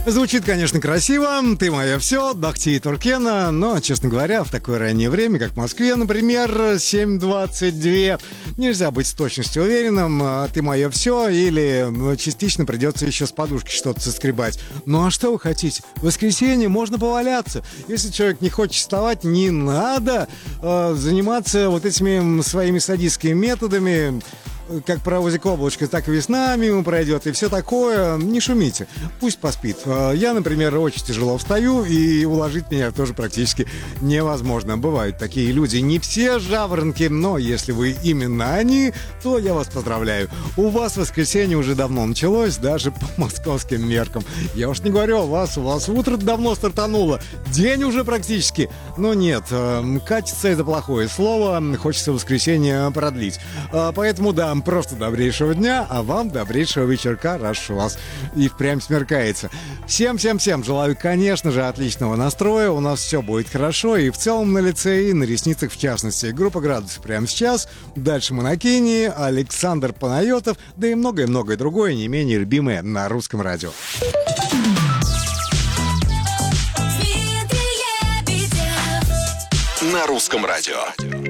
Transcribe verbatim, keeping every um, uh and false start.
Звучит, конечно, красиво. Ты мое все, Дахти и Туркена. Но, честно говоря, в такое раннее время, как в Москве, например, семь двадцать два, нельзя быть с точностью уверенным. Ты мое все, или частично придется еще с подушки что-то соскребать. Ну а что вы хотите? В воскресенье можно поваляться. Если человек не хочет вставать, не надо э, заниматься вот этими своими садистскими методами. Как паровозик облачко, так и весна мимо пройдет, и все такое. Не шумите, пусть поспит. Я, например, очень тяжело встаю, и уложить меня тоже практически невозможно. Бывают такие люди, не все жаворонки, но если вы именно они, то я вас поздравляю. У вас воскресенье уже давно началось, даже по московским меркам. Я уж не говорю о вас, у вас утро давно стартануло, день уже практически. Но нет, катится это плохое слово, хочется воскресенье продлить. Поэтому, да, просто добрейшего дня, а вам добрейшего вечерка, раз у вас и впрямь смеркается. Всем-всем-всем желаю, конечно же, отличного настроя. У нас все будет хорошо и в целом на лице, и на ресницах в частности. Группа «Градусов» прямо сейчас. Дальше мы на Кении, Александр Панайотов, да и многое-многое другое, не менее любимое на русском радио. На русском радио.